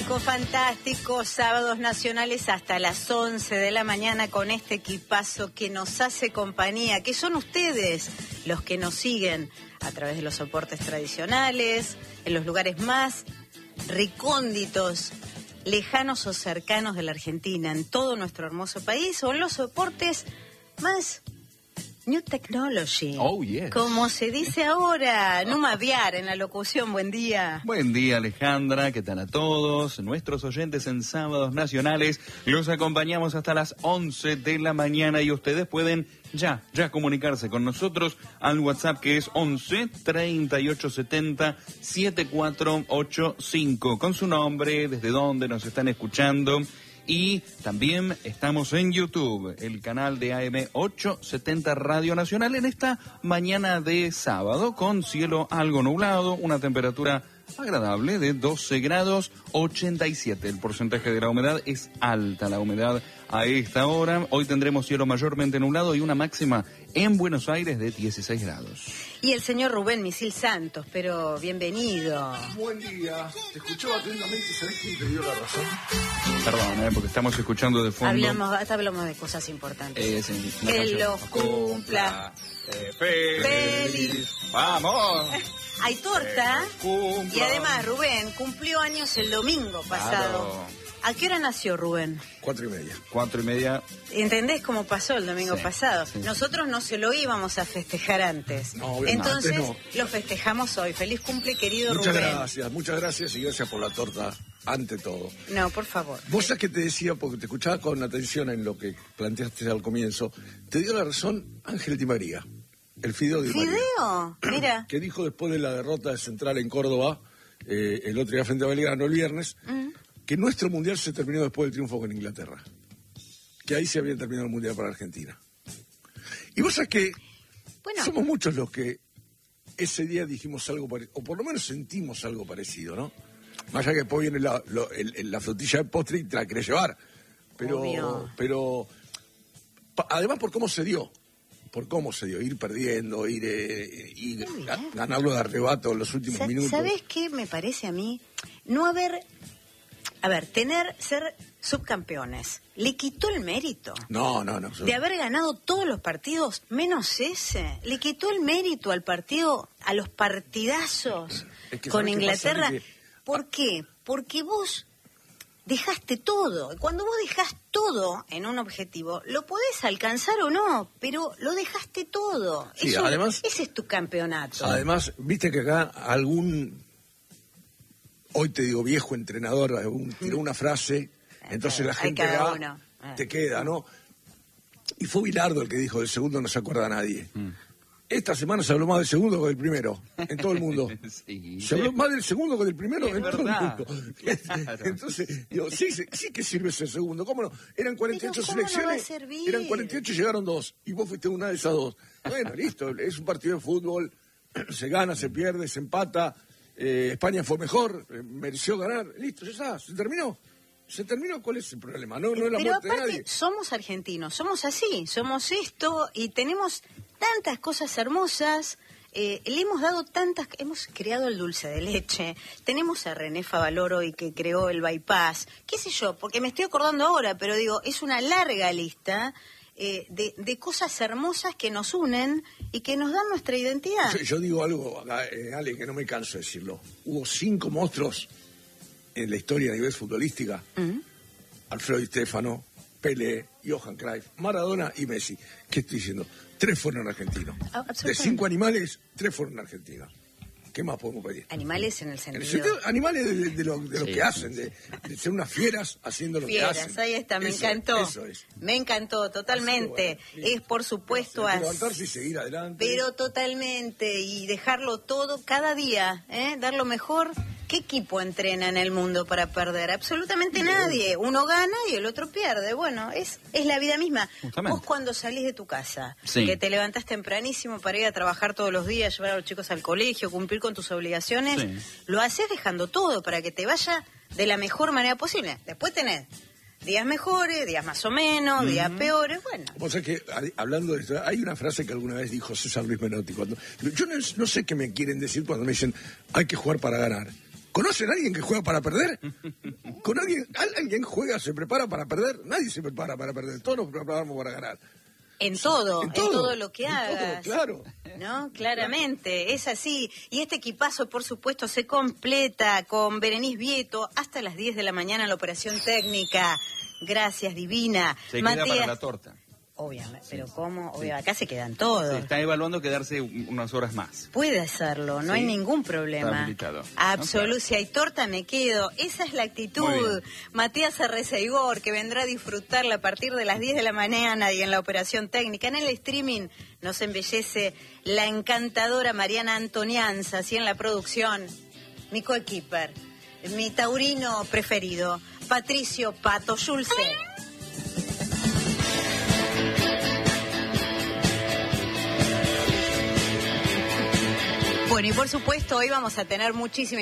Fantástico, sábados nacionales hasta las 11 de la mañana con este equipazo que nos hace compañía, que son ustedes los que nos siguen a través de los soportes tradicionales, en los lugares más recónditos, lejanos o cercanos de la Argentina, en todo nuestro hermoso país, o en los soportes más New Technology. Oh, yes. Como se dice ahora, Numa Viar en la locución. Buen día. Buen día, Alejandra. ¿Qué tal a todos? Nuestros oyentes en Sábados Nacionales. Los acompañamos hasta las 11 de la mañana y ustedes pueden ya comunicarse con nosotros al WhatsApp que es 11 38 70 7485 con su nombre, desde dónde nos están escuchando. Y también estamos en YouTube, el canal de AM 870 Radio Nacional, en esta mañana de sábado, con cielo algo nublado, una temperatura agradable de 12 grados 87. El porcentaje de la humedad es alta, la humedad a esta hora. Hoy tendremos cielo mayormente nublado y una máxima en Buenos Aires de 16 grados. Y el señor Rubén Misil Santos, pero bienvenido. Buen día, te escuchaba atentamente, ¿sabés quién te dio la razón? Perdón, porque estamos escuchando de fondo. Hablamos de cosas importantes. Sí, que los cumpla. ¡Feliz! ¡Vamos! Hay torta. Y además, Rubén cumplió años el domingo pasado. Claro. ¿A qué hora nació Rubén? 4:30. 4:30. ¿Entendés cómo pasó el domingo Sí, pasado? sí. Nosotros no se lo íbamos a festejar antes. No, obviamente Entonces, no. lo festejamos hoy. Feliz cumple, querido Rubén. Muchas gracias y gracias por la torta, ante todo. No, por favor. Vos sabés que te decía, porque te escuchaba con atención en lo que planteaste al comienzo, te dio la razón Ángel Di María, el Fideo Di María. ¿Fideo? Mira. Que dijo después de la derrota de Central en Córdoba, el otro día frente a Belgrano, el viernes, que nuestro mundial se terminó después del triunfo con Inglaterra. Que ahí se había terminado el mundial para Argentina. Y vos sabés que somos muchos los que ese día dijimos algo parecido, o por lo menos sentimos algo parecido, ¿no? Más allá que después viene la flotilla de postre y te la querés llevar. Pero además por cómo se dio. Ir perdiendo, ganarlo de arrebato en los últimos minutos. ¿Sabés qué me parece a mí? Ser subcampeones, ¿le quitó el mérito? No. De haber ganado todos los partidos, menos ese. Le quitó el mérito al partido, a los partidazos con Inglaterra. ¿Por qué? Porque vos dejaste todo. Cuando vos dejás todo en un objetivo, lo podés alcanzar o no, pero lo dejaste todo. Sí, además, ese es tu campeonato. Además, viste que acá hoy te digo viejo entrenador, tiró una frase, entonces la gente te queda, ¿no? Y fue Bilardo el que dijo, del segundo no se acuerda nadie. Esta semana se habló más del segundo que del primero, en todo el mundo. Sí. Se habló más del segundo que del primero en todo el verdad. mundo. Claro. Entonces, digo, sí que sirve ese segundo. ¿Cómo no? Eran 48 selecciones, eran 48 y llegaron 2. Y vos fuiste una de esas 2. Bueno, listo, es un partido de fútbol, se gana, se pierde, se empata. España fue mejor, mereció ganar. Listo, ya está, se terminó. ¿Cuál es el problema? No es la muerte de nadie. Somos argentinos, somos así, somos esto y tenemos tantas cosas hermosas, le hemos dado hemos creado el dulce de leche, tenemos a René Favaloro y que creó el bypass, qué sé yo, porque me estoy acordando ahora, pero digo, es una larga lista de cosas hermosas que nos unen y que nos dan nuestra identidad. Yo digo algo acá, Ale, que no me canso de decirlo. Hubo 5 monstruos en la historia a nivel futbolística. Alfredo Di Stéfano, Pelé, Johan Cruyff, Maradona y Messi. ¿Qué estoy diciendo? 3 fueron argentinos. De 5 animales, 3 fueron argentinos. ¿Qué más podemos pedir? Animales en el sentido... Animales de lo que hacen, de ser unas fieras haciendo lo que hacen. Fieras, ahí está, me encantó. Eso es. Me encantó, totalmente. Bueno, es, por supuesto, levantarse y seguir adelante. Pero totalmente, y dejarlo todo cada día, dar lo mejor. ¿Qué equipo entrena en el mundo para perder? Absolutamente nadie. Uno gana y el otro pierde. Bueno, es la vida misma. Justamente. Vos cuando salís de tu casa, Sí. que te levantás tempranísimo para ir a trabajar todos los días, llevar a los chicos al colegio, cumplir con tus obligaciones, Sí. lo haces dejando todo para que te vaya de la mejor manera posible. Después tenés días mejores, días más o menos, días peores, bueno. Vos sabés que, hablando de esto, hay una frase que alguna vez dijo César Luis Menotti. Yo no sé qué me quieren decir cuando me dicen hay que jugar para ganar. ¿Conocen a alguien que juega para perder? ¿Alguien juega, se prepara para perder? Nadie se prepara para perder, todos nos preparamos para ganar. En todo lo que hagas. Todo, claro. ¿No? Claramente, es así. Y este equipazo, por supuesto, se completa con Berenice Vieto hasta las 10 de la mañana en la operación técnica. Gracias, divina. Se queda para la torta. Obviamente, pero ¿cómo? Acá se quedan todos. Se está evaluando quedarse unas horas más. Puede hacerlo, no hay ningún problema. Está habilitado. Absoluto, No, si hay torta me quedo. Esa es la actitud. Matías Arreceigor, que vendrá a disfrutarla a partir de las 10 de la mañana y en la operación técnica. En el streaming nos embellece la encantadora Mariana Antonianza, así en la producción. Mi coequiper, mi taurino preferido, Patricio Pato Schulze. Bueno, y por supuesto hoy vamos a tener muchísima